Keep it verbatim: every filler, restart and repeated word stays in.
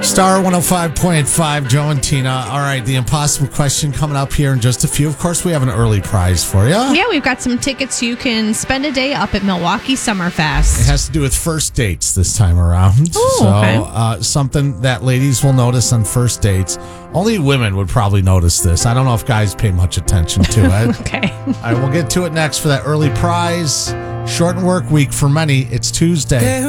Star one oh five point five, Joe and Tina. All right, the impossible question coming up here in just a few. Of course, we have an early prize for you. Yeah, we've got some tickets. You can spend a day up at Milwaukee It Summerfest. has to do with first dates this time around. Ooh, so, okay. uh, something that ladies will notice on first dates. Only women would probably notice this. I don't know if guys pay much attention to it. Okay. All right, we'll get to it next for that early prize. Shortened work week for many. It's Tuesday.